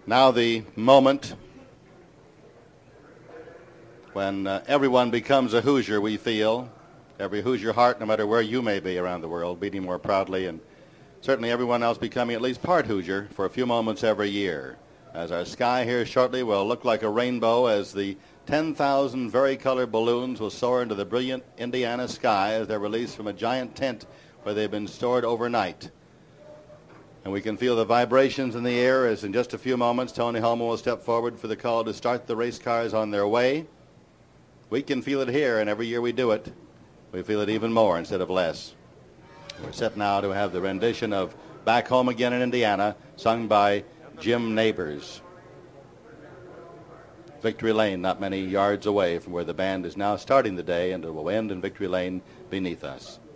Now the moment when everyone becomes a Hoosier, we feel. Every Hoosier heart, no matter where you may be around the world, beating more proudly, and certainly everyone else becoming at least part Hoosier for a few moments every year. As our sky here shortly will look like a rainbow as the 10,000 varicolored balloons will soar into the brilliant Indiana sky as they're released from a giant tent where they've been stored overnight. And we can feel the vibrations in the air as in just a few moments Tony Hulme will step forward for the call to start the race cars on their way. We can feel it here, and every year we do it, we feel it even more instead of less. We're set now to have the rendition of Back Home Again in Indiana, sung by Jim Nabors. Victory Lane, not many yards away from where the band is now starting the day, and it will end in Victory Lane beneath us.